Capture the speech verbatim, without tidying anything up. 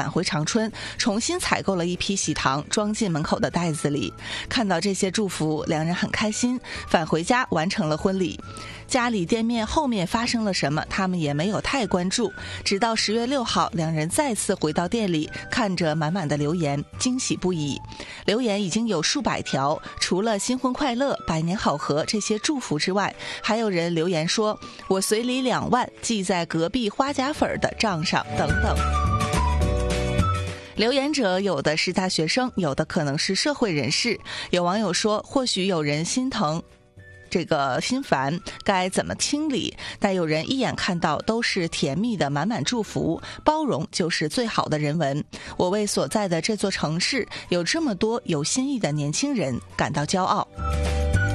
返回长春，重新采购了一批喜糖，装进门口的袋子里。看到这些祝福，两人很开心，返回家完成了婚礼。家里店面后面发生了什么，他们也没有太关注。直到十月六号，两人再次回到店里，看着满满的留言，惊喜不已。留言已经有数百条，除了新婚快乐、百年好合这些祝福之外，还有人留言说我随礼两万记在隔壁花甲粉的账上等等。留言者有的是大学生，有的可能是社会人士。有网友说，或许有人心疼这个心烦，该怎么清理？但有人一眼看到都是甜蜜的满满祝福，包容就是最好的人文。我为所在的这座城市有这么多有心意的年轻人感到骄傲。